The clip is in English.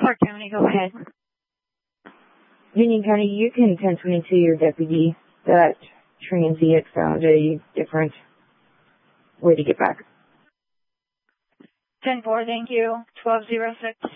Clark County, go ahead. Union County, you can 1022 your deputy. That transient found a different way to get back. 10-4, thank you. 1206.